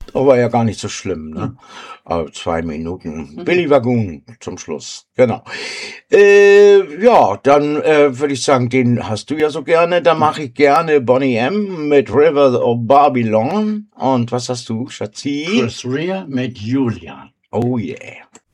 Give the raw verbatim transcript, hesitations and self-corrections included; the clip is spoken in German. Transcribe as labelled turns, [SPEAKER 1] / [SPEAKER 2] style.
[SPEAKER 1] Aber ja gar nicht so schlimm, ne? Aber zwei Minuten. Billy Wagoon zum Schluss. Genau. Äh, ja, dann äh, würde ich sagen, den hast du ja so gerne. Da mache ich gerne Boney M. mit River of Babylon. Und was hast du, Schatzi?
[SPEAKER 2] Chris Rea mit Julia.
[SPEAKER 1] Oh yeah.